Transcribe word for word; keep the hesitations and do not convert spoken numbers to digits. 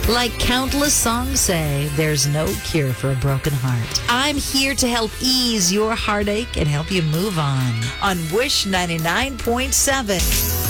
Like countless songs say, there's no cure for a broken heart. I'm here to help ease your heartache and help you move on. On Wish ninety-nine point seven.